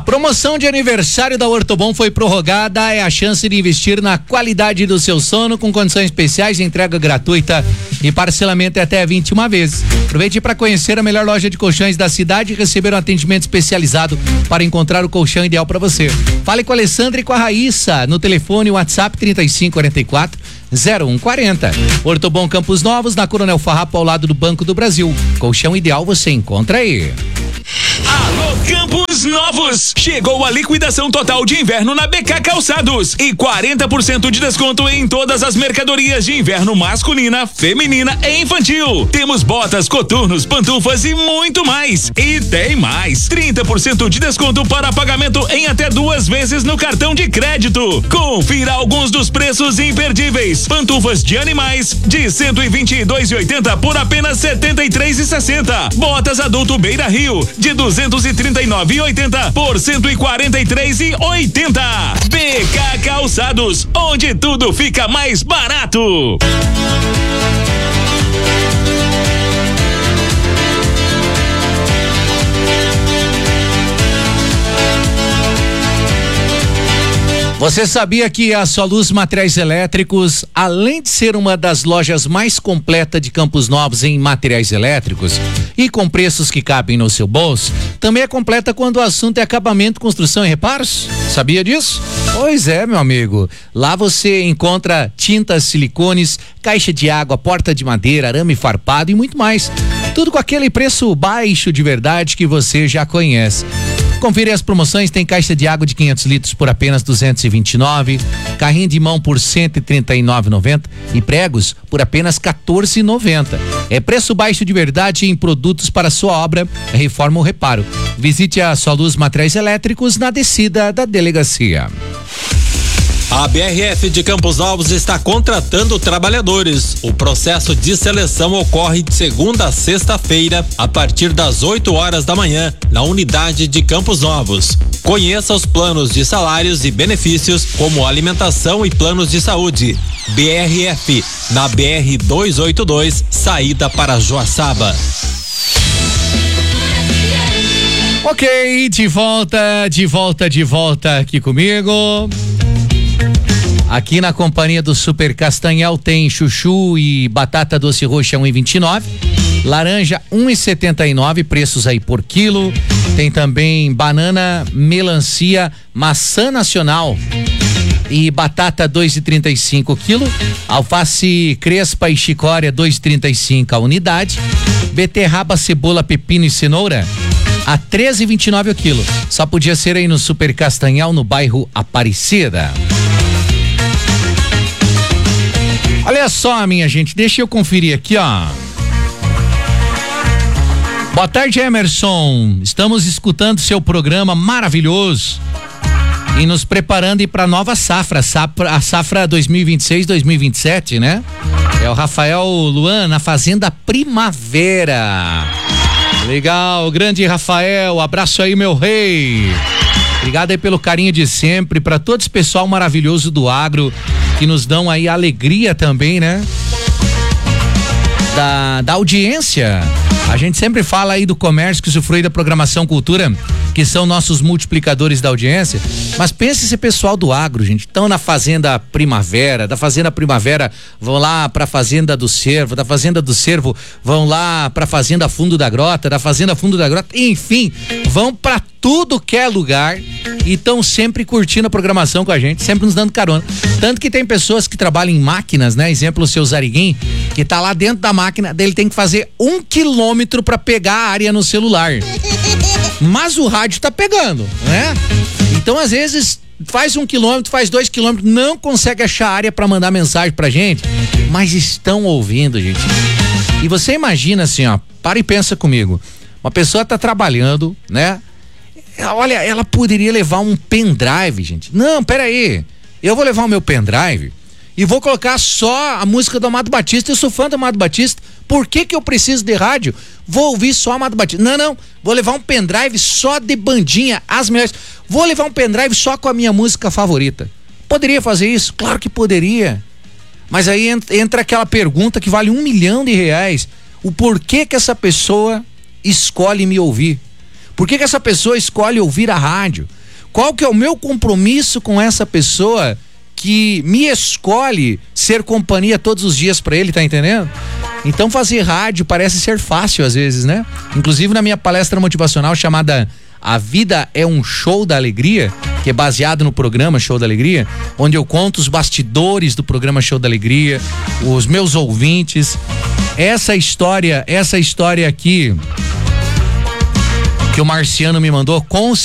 promoção de aniversário da Ortobon foi prorrogada. É a chance de investir na qualidade do seu sono com condições especiais, entrega gratuita e parcelamento até 21 vezes. Aproveite para conhecer a melhor loja de colchões da cidade e receber um atendimento especializado para encontrar o colchão ideal para você. Fale com a Alessandra e com a Raíssa no telefone WhatsApp 3544-0140. Ortobon Campos Novos, na Coronel Farrapo, ao lado do Banco do Brasil. Colchão ideal você encontra aí. Alô Campos Novos, chegou a liquidação total de inverno na BK Calçados e 40% de desconto em todas as mercadorias de inverno masculina, feminina e infantil. Temos botas, coturnos, pantufas e muito mais. E tem mais, 30% de desconto para pagamento em até 2 vezes no cartão de crédito. Confira alguns dos preços imperdíveis. Pantufas de animais de R$ 122,80 por apenas R$ 73,60. Botas adulto Beira Rio de R$ 239,80 por R$ 143,80. BK Calçados, onde tudo fica mais barato. Você sabia que a Soluz Materiais Elétricos, além de ser uma das lojas mais completas de Campos Novos em materiais elétricos e com preços que cabem no seu bolso, também é completa quando o assunto é acabamento, construção e reparos? Sabia disso? Pois é, meu amigo. Lá você encontra tintas, silicones, caixa de água, porta de madeira, arame farpado e muito mais. Tudo com aquele preço baixo de verdade que você já conhece. Confira as promoções, tem caixa de água de 500 litros por apenas R$ 229, carrinho de mão por R$ 139,90 e pregos por apenas R$ 14,90. É preço baixo de verdade em produtos para sua obra, reforma ou reparo. Visite a Soluz Materiais Elétricos na descida da delegacia. A BRF de Campos Novos está contratando trabalhadores. O processo de seleção ocorre de segunda a sexta-feira, a partir das 8 horas da manhã, na unidade de Campos Novos. Conheça os planos de salários e benefícios, como alimentação e planos de saúde. BRF, na BR 282, saída para Joaçaba. Ok, de volta aqui comigo. Aqui na companhia do Super Castanhal tem chuchu e batata doce roxa 1,29, laranja 1,79, preços aí por quilo. Tem também banana, melancia, maçã nacional e batata 2,35 quilo, alface crespa e chicória 2,35 a unidade, beterraba, cebola, pepino e cenoura a 13,29 o quilo. Só podia ser aí no Super Castanhal, no bairro Aparecida. Olha só, minha gente, deixa eu conferir aqui, ó. Boa tarde, Emerson. Estamos escutando seu programa maravilhoso e nos preparando para a nova safra, a safra 2026-2027, né? É o Rafael Luan na Fazenda Primavera. Legal, grande Rafael, abraço aí, meu rei. Obrigado aí pelo carinho de sempre, para todo esse pessoal maravilhoso do agro que nos dão aí alegria também, né? Da audiência. A gente sempre fala aí do comércio que usufrui da programação Cultura, que são nossos multiplicadores da audiência, mas pense esse pessoal do agro, gente, estão na Fazenda Primavera, da Fazenda Primavera vão lá pra Fazenda do Cervo, da Fazenda do Cervo vão lá pra Fazenda Fundo da Grota, da Fazenda Fundo da Grota, enfim, vão pra tudo que é lugar e estão sempre curtindo a programação com a gente, sempre nos dando carona. Tanto que tem pessoas que trabalham em máquinas, né? Exemplo, o seu Zariguim, que tá lá dentro da máquina, dele tem que fazer 1 quilômetro pra pegar a área no celular. Mas o rádio tá pegando, né? Então, às vezes, faz 1 quilômetro, faz 2 quilômetros, não consegue achar área pra mandar mensagem pra gente, mas estão ouvindo, gente. E você imagina assim, ó, para e pensa comigo. Uma pessoa tá trabalhando, né? Olha, ela poderia levar um pendrive, gente. Não, peraí. Eu vou levar o meu pendrive e vou colocar só a música do Amado Batista. Eu sou fã do Amado Batista. Por que eu preciso de rádio? Vou ouvir só Amado Batista. Não. Vou levar um pendrive só de bandinha, as melhores. Vou levar um pendrive só com a minha música favorita. Poderia fazer isso? Claro que poderia. Mas aí entra aquela pergunta que vale R$1 milhão. O porquê que essa pessoa escolhe me ouvir? Por que essa pessoa escolhe ouvir a rádio? Qual que é o meu compromisso com essa pessoa que me escolhe ser companhia todos os dias pra ele, tá entendendo? Então fazer rádio parece ser fácil às vezes, né? Inclusive na minha palestra motivacional chamada A Vida é um Show da Alegria, que é baseado no programa Show da Alegria, onde eu conto os bastidores do programa Show da Alegria, os meus ouvintes, essa história aqui que o Marciano me mandou, com